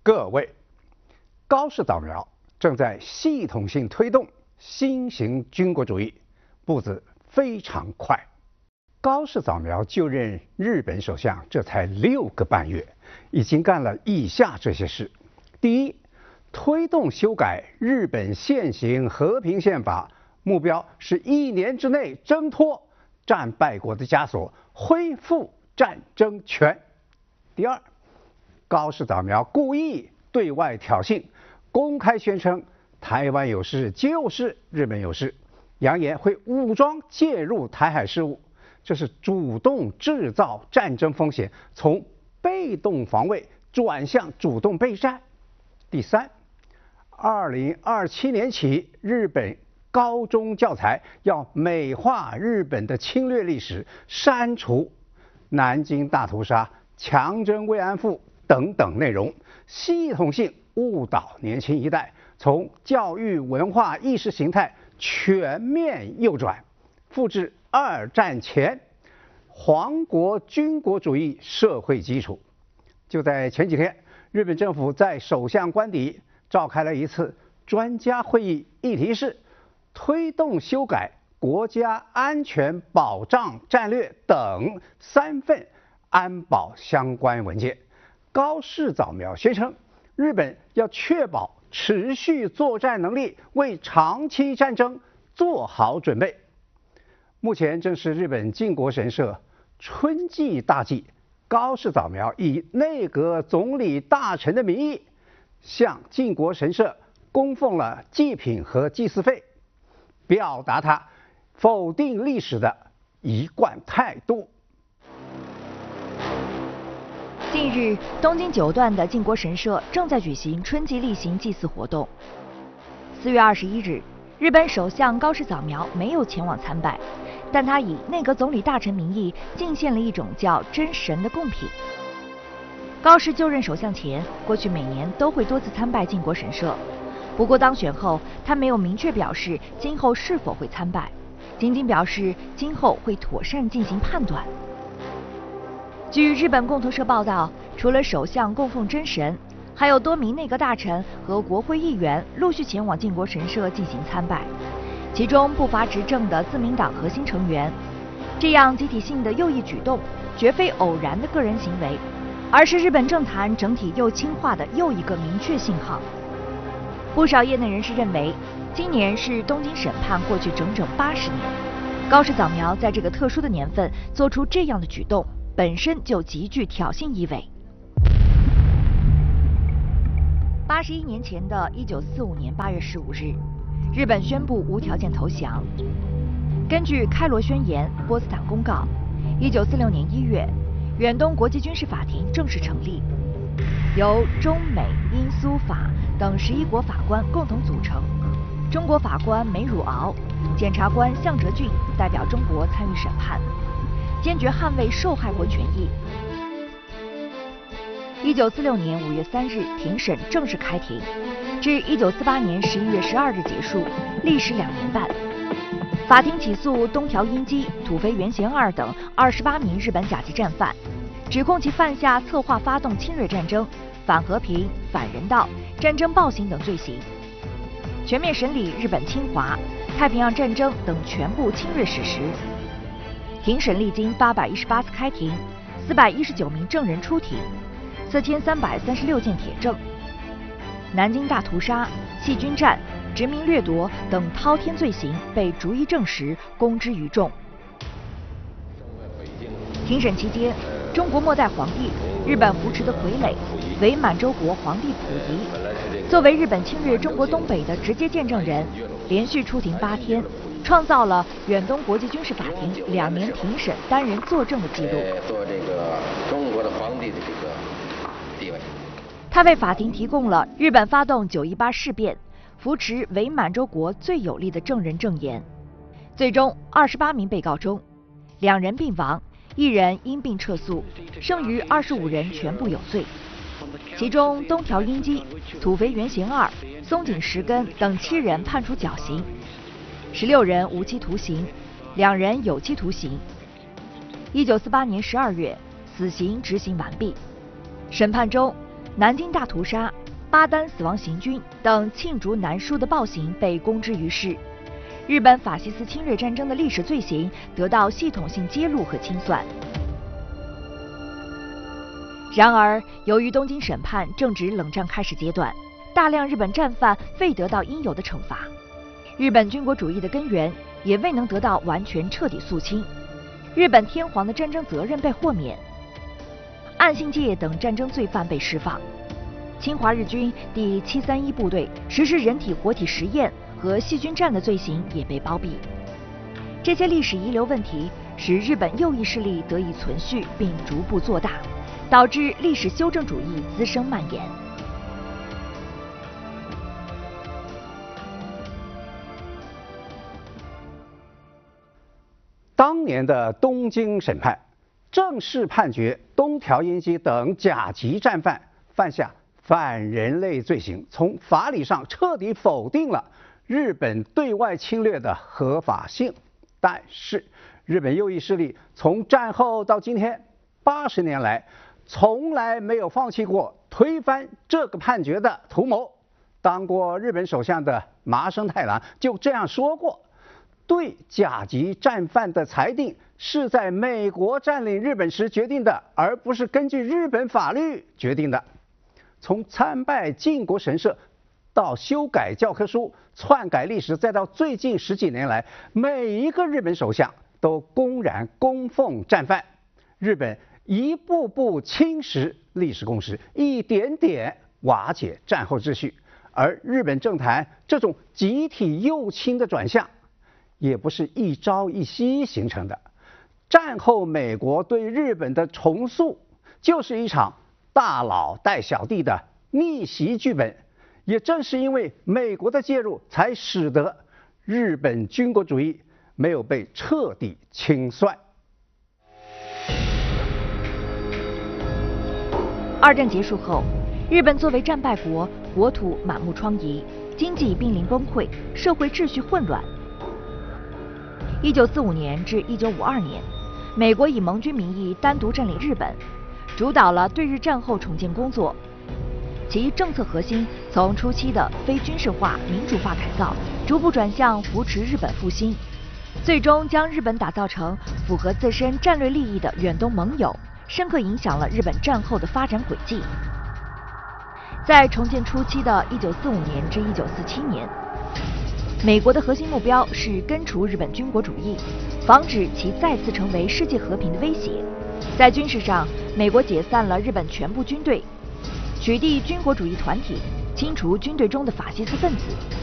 各位，高市早苗正在系统性推动新型军国主义，步子非常快。高市早苗就任日本首相，这才6个半月，已经干了以下这些事：第一，推动修改日本现行和平宪法，目标是1年之内挣脱战败国的枷锁，恢复战争权。第二，高市早苗故意对外挑衅，公开宣称台湾有事就是日本有事，扬言会武装介入台海事务，这是主动制造战争风险，从被动防卫转向主动备战。第三，2027年起，日本高中教材要美化日本的侵略历史，删除南京大屠杀、强征慰安妇等等内容，系统性误导年轻一代，从教育文化意识形态全面右转，复制2战前皇国军国主义社会基础。就在前几天，日本政府在首相官邸召开了一次专家会议，议题是推动修改国家安全保障战略等3份安保相关文件。高市早苗宣称，日本要确保持续作战能力，为长期战争做好准备。目前正是日本靖国神社春季大祭，高市早苗以内阁总理大臣的名义，向靖国神社供奉了祭品和祭祀费，表达他否定历史的一贯态度。 近日，东京9段的靖国神社正在举行春季例行祭祀活动。4月21日，日本首相高市早苗没有前往参拜，但他以内阁总理大臣名义进献了一种叫真神的贡品。高市就任首相前，过去每年都会多次参拜靖国神社，不过当选后，他没有明确表示今后是否会参拜，仅仅表示今后会妥善进行判断。据日本共同社报道，除了首相供奉真神，还有多名内阁大臣和国会议员陆续前往靖国神社进行参拜，其中不乏执政的自民党核心成员。这样集体性的右翼举动，绝非偶然的个人行为，而是日本政坛整体右倾化的又一个明确信号。不少业内人士认为，今年是东京审判过去整整80年，高市早苗在这个特殊的年份做出这样的举动，本身就极具挑衅意味。81年前的1945年8月15日，日本宣布无条件投降。根据开罗宣言、波茨坦公告，1946年1月，远东国际军事法庭正式成立，由中美英苏法等11国法官共同组成。中国法官梅汝敖、检察官向哲俊代表中国参与审判，坚决捍卫受害国权益。1946年5月3日，庭审正式开庭，至1948年11月12日结束，历时2年半。法庭起诉东条英机、土肥原贤二等28名日本甲级战犯，指控其犯下策划发动侵略战争、反和平、反人道、战争暴行等罪行，全面审理日本侵华、太平洋战争等全部侵略史实。庭审历经818次开庭，419名证人出庭，4336件铁证。南京大屠杀、细菌战、殖民掠夺等滔天罪行被逐一证实，公之于众。庭审期间，中国末代皇帝、日本扶持的傀儡伪满洲国皇帝溥仪，作为日本侵略中国东北的直接见证人，连续出庭8天，创造了远东国际军事法庭2年庭审单人作证的记录。 做这个中国的皇帝的这个地位。 他为法庭提供了日本发动918事变、扶持伪满洲国最有力的证人证言。最终28名被告中，2人病亡，1人因病撤诉，剩余25人全部有罪。其中东条英机、土肥原贤二、松井石根等7人判处绞刑，16人无期徒刑，2人有期徒刑。1948年12月，死刑执行完毕。审判中， 南京大屠杀、巴丹死亡行军等罄竹难书的暴行被公之于世，日本法西斯侵略战争的历史罪行得到系统性揭露和清算。然而，由于东京审判正值冷战开始阶段，大量日本战犯未得到应有的惩罚，日本军国主义的根源也未能得到完全彻底肃清，日本天皇的战争责任被豁免，岸信介等战争罪犯被释放，侵华日军第731部队实施人体活体实验和细菌战的罪行也被包庇。这些历史遗留问题使日本右翼势力得以存续并逐步做大，导致历史修正主义滋生蔓延。 当年的东京审判正式判决东条英机等甲级战犯犯下反人类罪行，从法理上彻底否定了日本对外侵略的合法性。但是，日本右翼势力从战后到今天80年来，从来没有放弃过推翻这个判决的图谋。当过日本首相的麻生太郎就这样说过：对甲级战犯的裁定是在美国占领日本时决定的，而不是根据日本法律决定的。从参拜靖国神社到修改教科书、篡改历史，再到最近10几年来，每一个日本首相都公然供奉战犯。日本一步步侵蚀历史共识，一点点瓦解战后秩序。而日本政坛这种集体右倾的转向，也不是一朝一夕形成的。战后美国对日本的重塑，就是一场大佬带小弟的逆袭剧本。也正是因为美国的介入，才使得日本军国主义没有被彻底清算。 二战结束后，日本作为战败国，国土满目疮痍，经济濒临崩溃，社会秩序混乱。1945年至1952年，美国以盟军名义单独占领日本，主导了对日战后重建工作。其政策核心从初期的非军事化、民主化改造，逐步转向扶持日本复兴，最终将日本打造成符合自身战略利益的远东盟友，深刻影响了日本战后的发展轨迹。在重建初期的1945年至1947年，美国的核心目标是根除日本军国主义，防止其再次成为世界和平的威胁。在军事上，美国解散了日本全部军队，取缔军国主义团体，清除军队中的法西斯分子，